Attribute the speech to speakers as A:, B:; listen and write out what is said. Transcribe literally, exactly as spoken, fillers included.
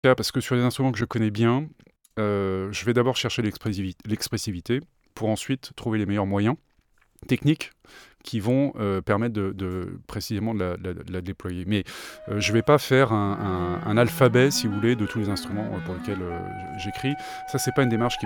A: Cas parce que sur les instruments que je connais bien, heu, je vais d'abord chercher l'expressivit l'expressivité pour ensuite trouver les meilleurs moyens techniques qui vont, heu, permettre de de précisément de la de la de la déployer. Mais, heu, je vais pas faire un un un alphabet, si vous voulez, de tous les instruments, heu, pour lesquels, heu, j j'écris. Ça, c'est pas une démarche qui